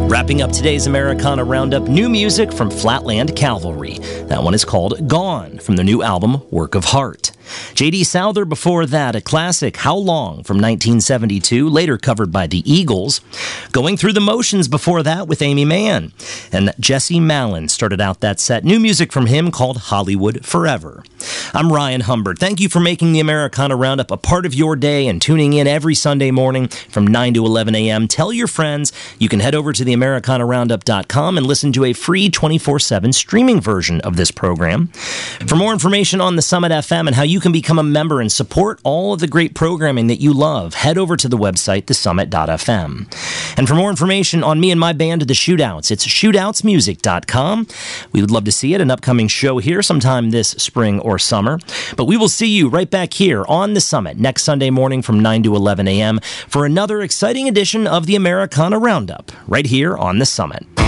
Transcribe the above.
Wrapping up today's Americana Roundup, new music from Flatland Cavalry. That one is called Gone, from their new album, Work of Heart. J.D. Souther before that, a classic, How Long, from 1972, later covered by the Eagles. Going Through the Motions before that with Amy Mann. And Jesse Malin started out that set. New music from him called Hollywood Forever. I'm Ryan Humbert. Thank you for making the Americana Roundup a part of your day and tuning in every Sunday morning from 9 to 11 a.m. Tell your friends. You can head over to theamericanaroundup.com and listen to a free 24/7 streaming version of this program. For more information on the Summit FM and how you can become a member and support all of the great programming that you love, head over to the website, thesummit.fm. And for more information on me and my band, The Shootouts, it's shootoutsmusic.com. We would love to see you at an upcoming show here sometime this spring or summer. But we will see you right back here on The Summit next Sunday morning from 9 to 11 a.m. for another exciting edition of the Americana Roundup, right here on The Summit.